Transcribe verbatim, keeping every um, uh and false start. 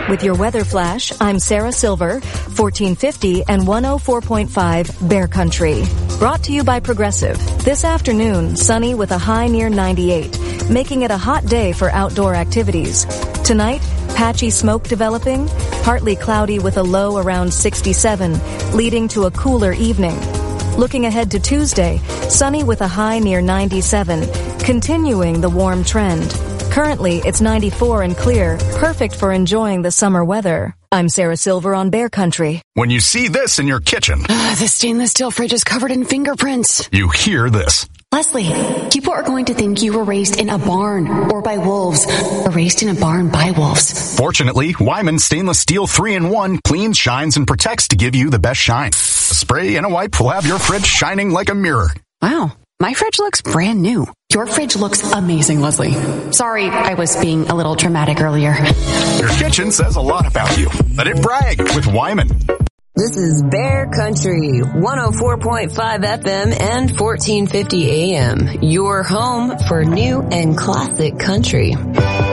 With your weather flash, I'm Sarah Silver, fourteen fifty and one oh four point five Bear Country. Brought to you by Progressive. This afternoon, sunny with a high near ninety-eight, making it a hot day for outdoor activities. Tonight, patchy smoke developing, partly cloudy with a low around sixty-seven, leading to a cooler evening. Looking ahead to Tuesday, sunny with a high near ninety-seven, continuing the warm trend. Currently, it's ninety-four and clear, perfect for enjoying the summer weather. I'm Sarah Silver on Bear Country. When you see this in your kitchen, uh, the stainless steel fridge is covered in fingerprints. You hear this. Leslie, people are going to think you were raised in a barn or by wolves, or raised in a barn by wolves. Fortunately, Wyman Stainless Steel three in one cleans, shines, and protects to give you the best shine. A spray and a wipe will have your fridge shining like a mirror. Wow, my fridge looks brand new. Your fridge looks amazing, Leslie. Sorry, I was being a little dramatic earlier. Your kitchen says a lot about you. Let it brag with Wyman. This is Bear Country, one oh four point five F M and fourteen fifty A M. Your home for new and classic country.